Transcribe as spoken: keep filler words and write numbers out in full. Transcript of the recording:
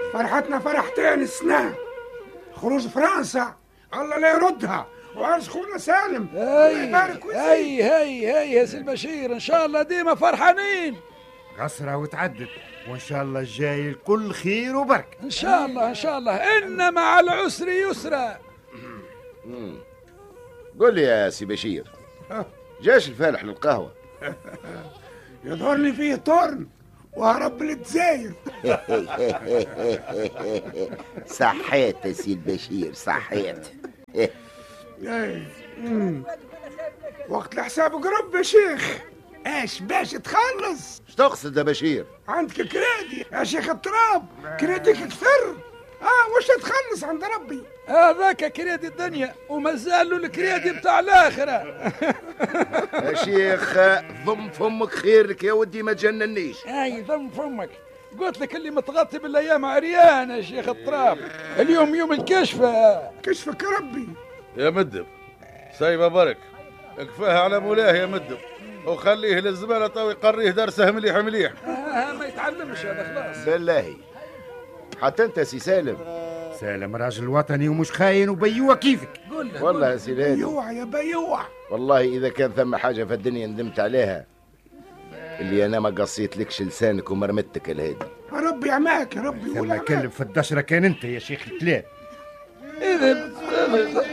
فرحتنا فرحتين السنة، خروج فرنسا الله لا يردها، وعرس خونا سالم الله يبارك ويزيد. هي هي هي يا سي البشير، ان شاء الله ديما فرحانين. غسرة وتعدد، وان شاء الله الجاي الكل خير وبركة ان شاء الله ان شاء الله، ان مع العسر يسرا. قول لي يا سي بشير، جاش الفالح للقهوة؟ يظهرني فيه طرن وهرب للجزاير. صحيت يا سي البشير صحيت. وقت الحساب قرب يا شيخ، ايش باش تخلص؟ ايش تقصد يا بشير؟ عندك كريدي يا شيخ التراب، كريديك كثر. اه وش تخلص عند ربي؟ هذاك كريدي الدنيا ومازال له الكريدي بتاع الاخره. يا شيخ ضم فمك خيرك يا ودي ما تجننيش. اي ضم فمك، قلت لك اللي متغطي بالايام عريان يا شيخ التراب، اليوم يوم الكشف. كشفك ربي يا مدب سايبه برك، اكفاها على مولاه يا مدب، وخليه للزبالة تو يقريه درسه مليح مليح. آه ما يتعلمش هذا خلاص. بالله حتى انت سي سالم. سالم راجل وطني ومش خاين وبيوع كيفك. قول له والله يا سي لادي بيوع يا بيوع. والله اذا كان ثم حاجه في الدنيا ندمت عليها اللي انا ما قصيت لكش لسانك ومرمتك الهادي. ربي عماك يا ربي. والله كلم في الدشره كان انت يا شيخ الكلاب. اذهب